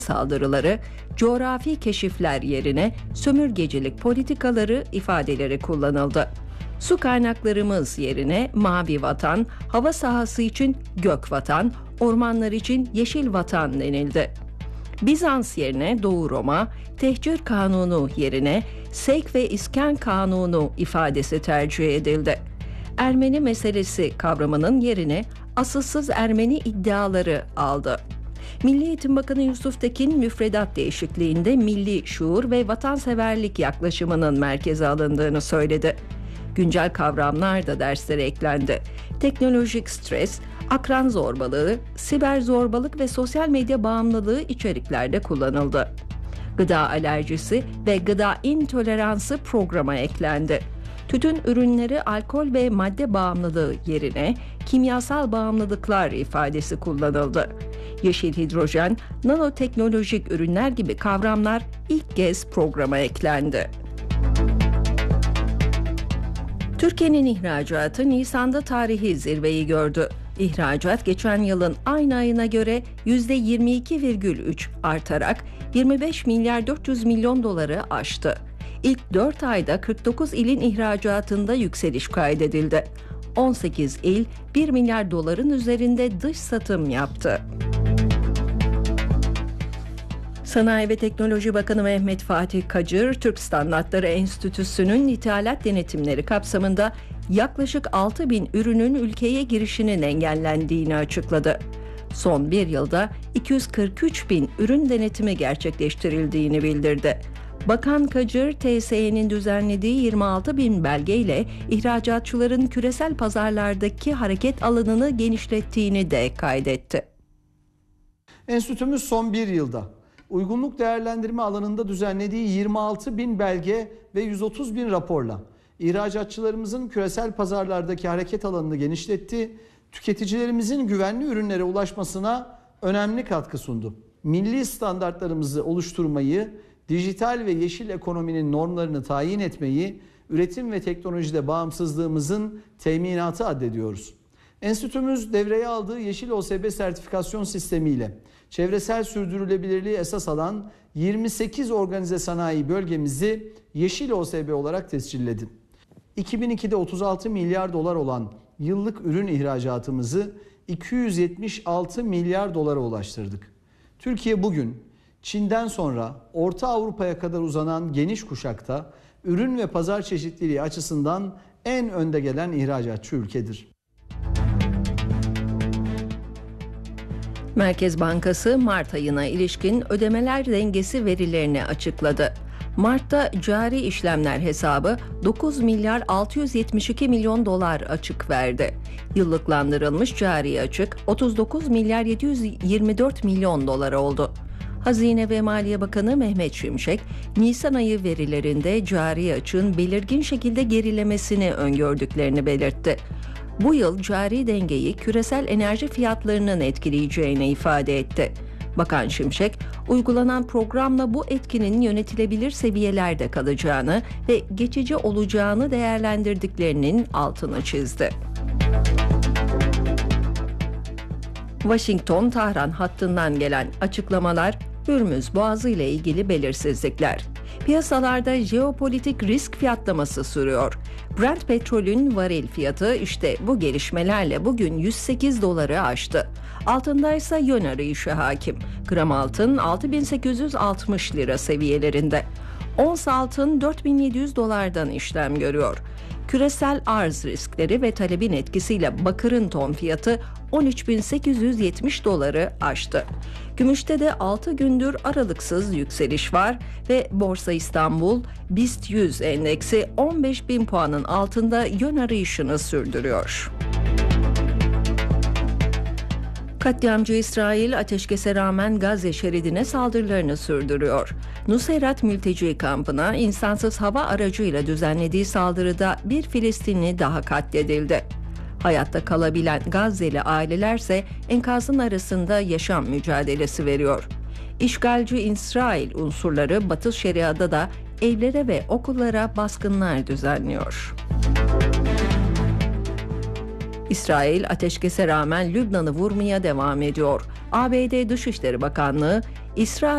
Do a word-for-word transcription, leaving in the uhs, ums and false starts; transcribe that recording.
saldırıları, coğrafi keşifler yerine sömürgecilik politikaları ifadeleri kullanıldı. Su kaynaklarımız yerine mavi vatan, hava sahası için gök vatan, ormanlar için yeşil vatan denildi. Bizans yerine Doğu Roma, tehcir kanunu yerine sevk ve iskan kanunu ifadesi tercih edildi. Ermeni meselesi kavramının yerine asılsız Ermeni iddiaları aldı. Milli Eğitim Bakanı Yusuf Tekin müfredat değişikliğinde milli şuur ve vatanseverlik yaklaşımının merkeze alındığını söyledi. Güncel kavramlar da derslere eklendi. Teknolojik stres, akran zorbalığı, siber zorbalık ve sosyal medya bağımlılığı içeriklerde kullanıldı. Gıda alerjisi ve gıda intoleransı programa eklendi. Tütün ürünleri alkol ve madde bağımlılığı yerine kimyasal bağımlılıklar ifadesi kullanıldı. Yeşil hidrojen, nanoteknolojik ürünler gibi kavramlar ilk kez programa eklendi. Türkiye'nin ihracatı Nisan'da tarihi zirveyi gördü. İhracat geçen yılın aynı ayına göre yüzde yirmi iki virgül üç artarak yirmi beş milyar dört yüz milyon doları aştı. İlk dört ayda kırk dokuz ilin ihracatında yükseliş kaydedildi. on sekiz il bir milyar doların üzerinde dış satım yaptı. Sanayi ve Teknoloji Bakanı Mehmet Fatih Kacır, Türk Standartları Enstitüsü'nün ithalat denetimleri kapsamında yaklaşık altı bin ürünün ülkeye girişinin engellendiğini açıkladı. Son bir yılda iki yüz kırk üç bin ürün denetimi gerçekleştirildiğini bildirdi. Bakan Kacır, T S E'nin düzenlediği yirmi altı bin belgeyle ihracatçıların küresel pazarlardaki hareket alanını genişlettiğini de kaydetti. Enstitümüz son bir yılda uygunluk değerlendirme alanında düzenlediği yirmi altı bin belge ve yüz otuz bin raporla ihracatçılarımızın küresel pazarlardaki hareket alanını genişletti, tüketicilerimizin güvenli ürünlere ulaşmasına önemli katkı sundu. Milli standartlarımızı oluşturmayı, dijital ve yeşil ekonominin normlarını tayin etmeyi, üretim ve teknolojide bağımsızlığımızın teminatı addediyoruz. Enstitümüz devreye aldığı Yeşil O S B sertifikasyon sistemiyle çevresel sürdürülebilirliği esas alan yirmi sekiz organize sanayi bölgemizi Yeşil O S B olarak tescilledi. iki bin ikide otuz altı milyar dolar olan yıllık ürün ihracatımızı iki yüz yetmiş altı milyar dolara ulaştırdık. Türkiye bugün Çin'den sonra Orta Avrupa'ya kadar uzanan geniş kuşakta ürün ve pazar çeşitliliği açısından en önde gelen ihracatçı ülkedir. Merkez Bankası Mart ayına ilişkin ödemeler dengesi verilerini açıkladı. Mart'ta cari işlemler hesabı dokuz milyar altı yüz yetmiş iki milyon dolar açık verdi. Yıllıklandırılmış cari açık otuz dokuz milyar yedi yüz yirmi dört milyon dolar oldu. Hazine ve Maliye Bakanı Mehmet Şimşek, Nisan ayı verilerinde cari açığın belirgin şekilde gerilemesini öngördüklerini belirtti. Bu yıl cari dengeyi küresel enerji fiyatlarının etkileyeceğini ifade etti. Bakan Şimşek, uygulanan programla bu etkinin yönetilebilir seviyelerde kalacağını ve geçici olacağını değerlendirdiklerinin altını çizdi. Washington-Tahran hattından gelen açıklamalar, Hürmüz Boğazı ile ilgili belirsizlikler. Piyasalarda jeopolitik risk fiyatlaması sürüyor. Brent petrolün varil fiyatı işte bu gelişmelerle bugün yüz sekiz doları aştı. Altındaysa yön arayışı hakim. Gram altın altı bin sekiz yüz altmış lira seviyelerinde. Ons altın dört bin yedi yüz dolardan işlem görüyor. Küresel arz riskleri ve talebin etkisiyle bakırın ton fiyatı on üç bin sekiz yüz yetmiş doları aştı. Gümüşte de altı gündür aralıksız yükseliş var ve Borsa İstanbul BIST yüz endeksi on beş bin puanın altında yön arayışını sürdürüyor. Katliamcı İsrail ateşkese rağmen Gazze şeridine saldırılarını sürdürüyor. Nusayrat mülteci kampına insansız hava aracıyla düzenlediği saldırıda bir Filistinli daha katledildi. Hayatta kalabilen Gazze'li ailelerse enkazın arasında yaşam mücadelesi veriyor. İşgalci İsrail unsurları Batı Şeria'da da evlere ve okullara baskınlar düzenliyor. İsrail ateşkese rağmen Lübnan'ı vurmaya devam ediyor. A B D Dışişleri Bakanlığı, İsrail